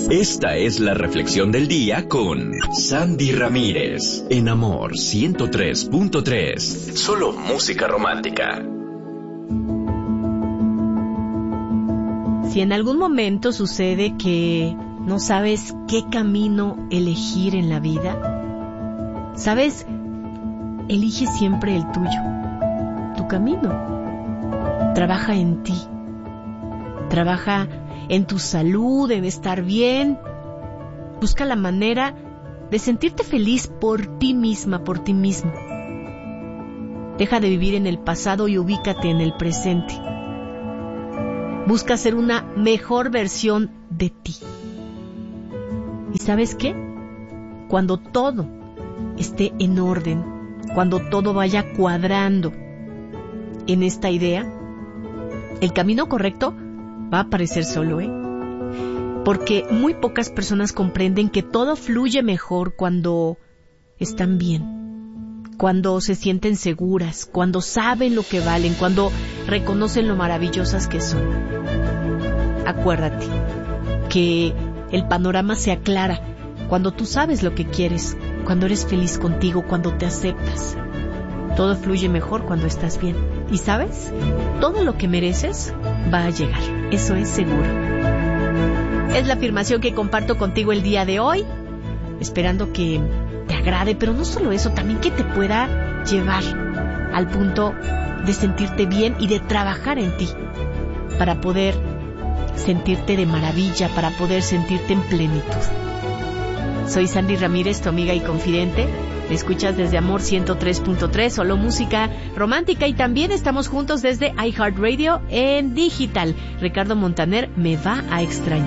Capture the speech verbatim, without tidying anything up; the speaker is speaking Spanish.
Esta es la reflexión del día con Sandy Ramírez, en Amor ciento tres punto tres. Solo música romántica. Si en algún momento sucede que no sabes qué camino elegir en la vida, ¿sabes? Elige siempre el tuyo, tu camino. Trabaja en ti. Trabaja en tu salud, en estar bien. Busca la manera de sentirte feliz por ti misma, por ti mismo. Deja de vivir en el pasado y ubícate en el presente. Busca ser una mejor versión de ti. ¿Y sabes qué? Cuando todo esté en orden, cuando todo vaya cuadrando en esta idea, el camino correcto va a aparecer solo, ¿eh? Porque muy pocas personas comprenden que todo fluye mejor cuando están bien, cuando se sienten seguras, cuando saben lo que valen, cuando reconocen lo maravillosas que son. Acuérdate que el panorama se aclara cuando tú sabes lo que quieres, cuando eres feliz contigo, cuando te aceptas. Todo fluye mejor cuando estás bien. ¿Y sabes? Todo lo que mereces va a llegar. Eso es seguro. Es la afirmación que comparto contigo el día de hoy, esperando que te agrade, pero no solo eso, también que te pueda llevar al punto de sentirte bien y de trabajar en ti para poder sentirte de maravilla, para poder sentirte en plenitud. Soy Sandy Ramírez, tu amiga y confidente. Me escuchas desde Amor ciento tres punto tres, solo música romántica, y también estamos juntos desde iHeartRadio en digital. Ricardo Montaner, Me va a extrañar.